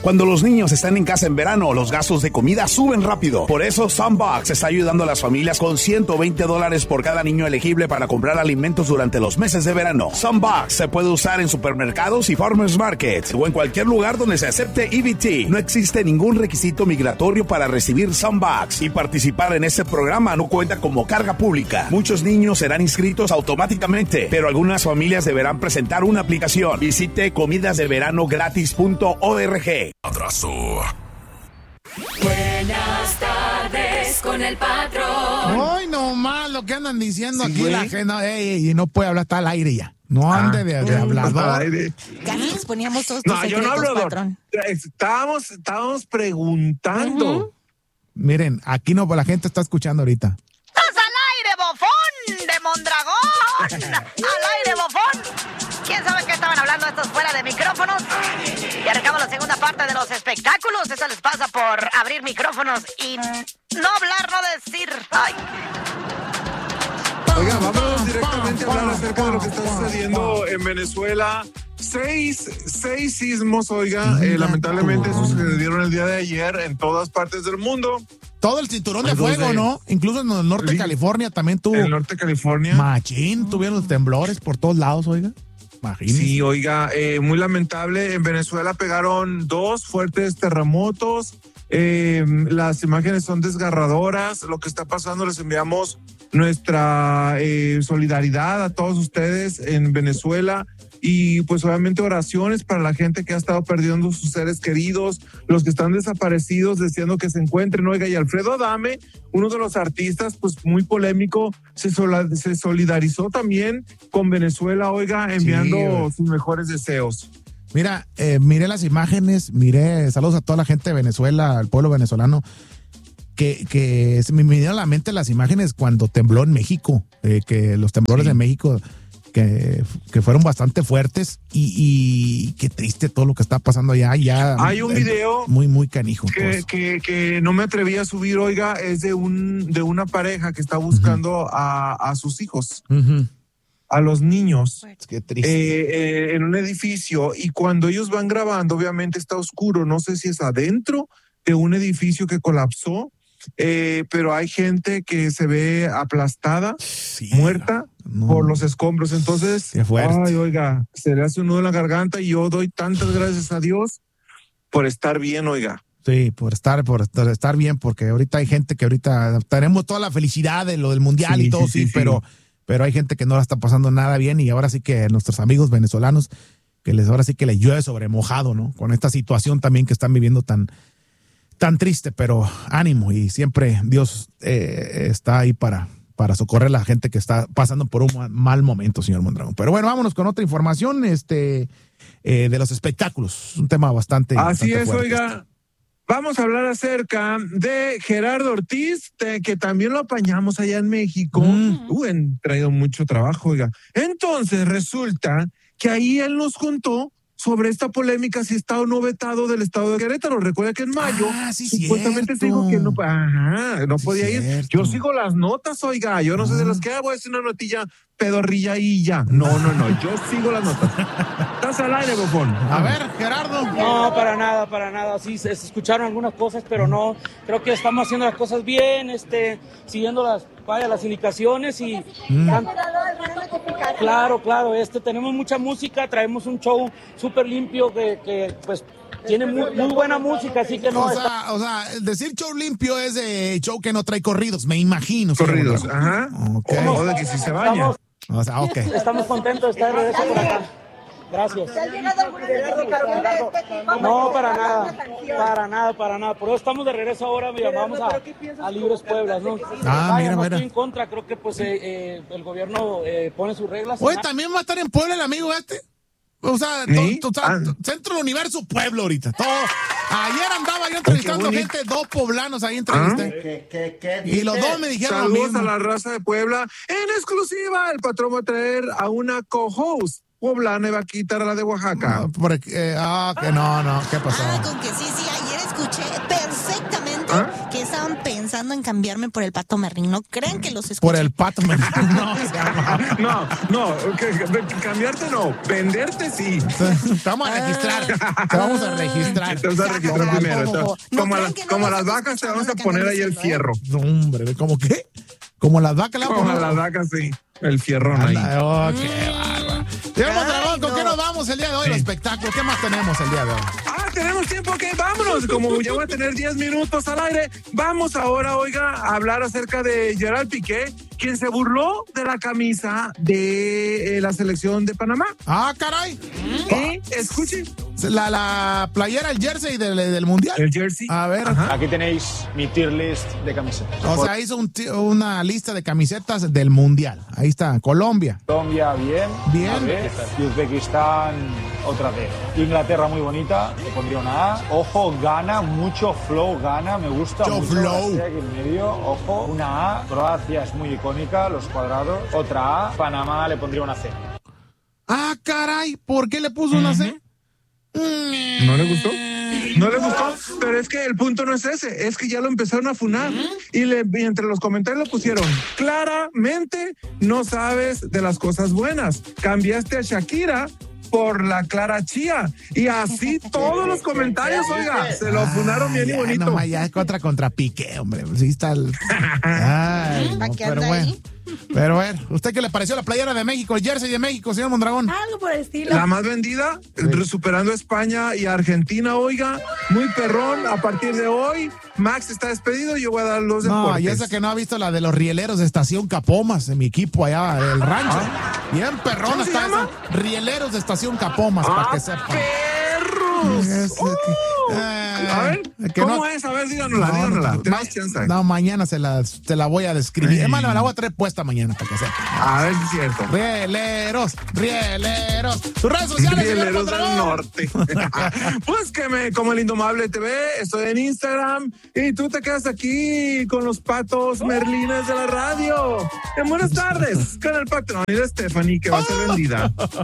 Cuando los niños están en casa en verano, los gastos de comida suben rápido. Por eso, Sunbox está ayudando a las familias con $120 por cada niño elegible para comprar alimentos durante los meses de verano. Sunbox se puede usar en supermercados y farmers markets o en cualquier lugar donde se acepte EBT. No existe ningún requisito migratorio para recibir Sunbox y participar en este programa no cuenta como carga pública. Muchos niños serán inscritos automáticamente, pero algunas familias deberán presentar una aplicación. Visite comidasdeveranogratis.org. Atraso. Buenas tardes con el patrón. Hoy nomás lo que andan diciendo aquí la gente. Y no puede hablar, está al aire ya. No ande de hablador. Casi les poníamos todos tus secretos, yo no hablo, patrón. Estábamos preguntando. Miren, aquí no, la gente está escuchando ahorita. ¡Estás al aire, bofón de Mondragón! ¡Al aire, bofón! ¿Quién sabe qué estaban hablando estos fuera de micrófonos? Y arrancamos la segunda parte de los espectáculos. Eso les pasa por abrir micrófonos y no hablar, no decir. ¡Ay! Oiga, vámonos directamente a hablar acerca de lo que está sucediendo en Venezuela. Seis sismos, oiga, lamentablemente sucedieron el día de ayer en todas partes del mundo. Todo el cinturón de fuego, ¿no? Incluso en el norte de California también tuvo. En el norte de California. Machín, tuvieron los temblores por todos lados, oiga. Imagínese. Sí, oiga, muy lamentable. En Venezuela pegaron 2 fuertes terremotos. Las imágenes son desgarradoras. Lo que está pasando, les enviamos nuestra solidaridad a todos ustedes en Venezuela. Y pues obviamente oraciones para la gente que ha estado perdiendo sus seres queridos, los que están desaparecidos, deseando que se encuentren. Oiga, y Alfredo Adame, uno de los artistas, pues muy polémico, se solidarizó también con Venezuela, oiga, enviando sus mejores deseos. Mira, miré las imágenes, saludos a toda la gente de Venezuela, al pueblo venezolano, que se me vinieron a la mente las imágenes cuando tembló en México, que los temblores de México que fueron bastante fuertes y qué triste todo lo que está pasando allá. Hay un video muy, muy canijo. Que no me atreví a subir, oiga, es de una pareja que está buscando a sus hijos. A los niños. Qué triste. En un edificio, y cuando ellos van grabando, obviamente está oscuro, no sé si es adentro de un edificio que colapsó, pero hay gente que se ve aplastada, muerta por los escombros. Entonces, ay, oiga, se le hace un nudo en la garganta y yo doy tantas gracias a Dios por estar bien, oiga. Sí, por estar bien, porque ahorita hay gente que ahorita tenemos toda la felicidad de lo del mundial y todo, pero hay gente que no la está pasando nada bien, y ahora sí que nuestros amigos venezolanos, ahora sí que les llueve sobre mojado, ¿no? Con esta situación también que están viviendo tan triste, pero ánimo, y siempre Dios está ahí para socorrer a la gente que está pasando por un mal momento, señor Mondragón. Pero bueno, vámonos con otra información de los espectáculos, un tema bastante Así es, fuerte. oiga. Vamos a hablar acerca de Gerardo Ortiz, que también lo apañamos allá en México. Han traído mucho trabajo, oiga. Entonces resulta que ahí él nos contó sobre esta polémica si está o no vetado del estado de Querétaro. Recuerda que en mayo supuestamente se dijo que no podía ir. Yo sigo las notas, oiga. Yo no sé de las que voy a hacer una notilla pedorrilla y ya. No. Yo sigo las notas. Estás al aire, bofón. A ver, Gerardo. No, para nada. Sí, se escucharon algunas cosas, pero no. Creo que estamos haciendo las cosas bien, siguiendo las indicaciones y... Claro. Tenemos mucha música, traemos un show súper limpio que pues tiene muy buena música, así que no... O sea, decir show limpio es de show que no trae corridos, me imagino. Corridos, ajá. Okay. O de que si se baña. Estamos contentos de estar de regreso por acá. Gracias. No, para nada. Por eso estamos de regreso ahora, vamos a Libres Pueblas, ¿no? Mira. Estoy en contra, creo que pues el gobierno pone sus reglas. Oye, también va a estar en Puebla el amigo O sea, centro del universo Pueblo ahorita. Todo. Ayer andaba yo entrevistando gente, 2 poblanos ahí entrevisté. Y los 2 me dijeron saludos lo mismo. A la raza de Puebla. En exclusiva, el patrón va a traer a una co-host poblana y va a quitar a la de Oaxaca. Que no, ¿qué pasó? Con que sí, ayer escuché perfectamente que estaban pensando en cambiarme por el Pato Merlín. ¿No creen que los escucho? Por el Pato Merlín. No, cambiarte no, venderte sí. Te vamos a registrar. Te vamos a registrar. Te vamos a registrar primero. Como las vacas te vamos a poner ahí el fierro. No, hombre, ¿cómo qué? Como las vacas. Como las vacas, sí. El fierrón ahí. Oh, qué bárbaro. Señor Mondragón, ¿con qué nos vamos el día de hoy? El espectáculo. ¿Qué más tenemos el día de hoy? Tenemos tiempo, que vámonos. Como ya voy a tener 10 minutos al aire, vamos ahora, oiga, a hablar acerca de Gerard Piqué, quien se burló de la camisa de la selección de Panamá. Ah, caray. Escuche. La playera, el jersey del Mundial. El jersey. A ver. Ajá. Aquí tenéis mi tier list de camisetas. O sea, hizo una lista de camisetas del Mundial. Ahí está, Colombia. Colombia, bien. Y Uzbekistán, otra D. Inglaterra, muy bonita, le pondría una A. Ojo, Ghana, mucho flow, Ghana, me gusta mucho. Flow. Aquí en medio, ojo, una A. Croacia es muy icónica, los cuadrados. Otra A. Panamá, le pondría una C. Ah, caray, ¿por qué le puso una C? ¿No le gustó? No le gustó, pero es que el punto no es ese, es que ya lo empezaron a funar y entre los comentarios lo pusieron: claramente no sabes de las cosas buenas, cambiaste a Shakira por la Clara Chía, y así todos los comentarios, oiga, se lo funaron bien y bonito. No, ya es contra Piqué, hombre, sí está el... Ay, no, pero bueno. Pero bueno, ¿usted qué le pareció la playera de México, el jersey de México, señor Mondragón? Algo por el estilo. La más vendida, superando a España y a Argentina, oiga, muy perrón. A partir de hoy, Max está despedido y yo voy a dar los deportes. No, y esa que no ha visto la de los rieleros de Estación Capomas, en mi equipo allá, el rancho. Bien perrón está esa. Rieleros de Estación Capomas, para que sepan. ¡Perros! A ver, ¿cómo es? A ver, díganosla. Tenemos chance. No, mañana te la voy a describir. Hermano, me la voy a traer puesta mañana para que sepa. A ver si es cierto. Rieleros. Tus redes sociales, Rieleros del Norte. Pues como el Indomable TV, estoy en Instagram y tú te quedas aquí con los patos merlines de la radio. En buenas tardes, con el patrón y de Stephanie, que va a ser vendida.